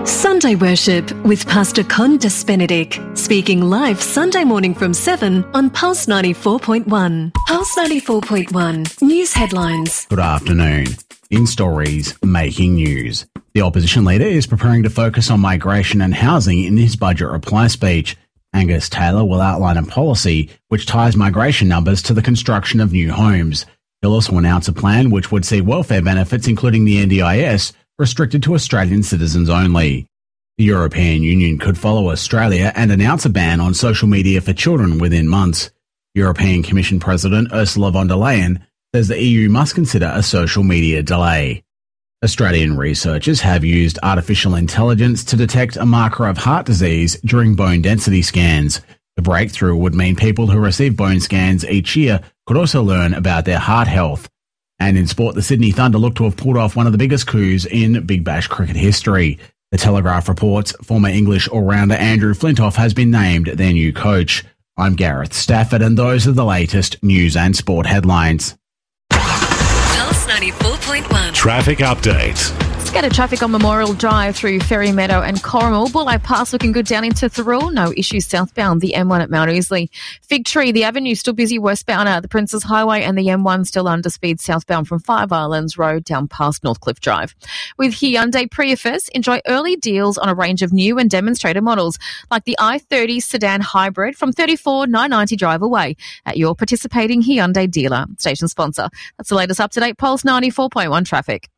Sunday Worship with Pastor Condas Benedict, speaking live Sunday morning from 7 on Pulse 94.1. Pulse 94.1 News Headlines. Good afternoon. In stories, making news. The opposition leader is preparing to focus on migration and housing in his budget reply speech. Angus Taylor will outline a policy which ties migration numbers to the construction of new homes. He'll also announce a plan which would see welfare benefits, including the NDIS, restricted to Australian citizens only. The European Union could follow Australia and announce a ban on social media for children within months. European Commission President Ursula von der Leyen says the EU must consider a social media delay. Australian researchers have used artificial intelligence to detect a marker of heart disease during bone density scans. The breakthrough would mean people who receive bone scans each year could also learn about their heart health. And in sport, the Sydney Thunder look to have pulled off one of the biggest coups in Big Bash cricket history. The Telegraph reports former English all-rounder Andrew Flintoff has been named their new coach. I'm Gareth Stafford, and those are the latest news and sport headlines. Pulse 94.1. Traffic update. Scattered traffic on Memorial Drive through Ferry Meadow and Corrimal. Bulleye Pass looking good down into Thirroul. No issues southbound. The M1 at Mount Ousley. Fig Tree, the avenue still busy westbound at the Princes Highway, and the M1 still under speed southbound from Five Islands Road down past Northcliffe Drive. With Hyundai Prius, enjoy early deals on a range of new and demonstrator models like the i30 sedan hybrid from $34,990 drive away at your participating Hyundai dealer. Station sponsor. That's the latest up-to-date Pulse 94.1 traffic.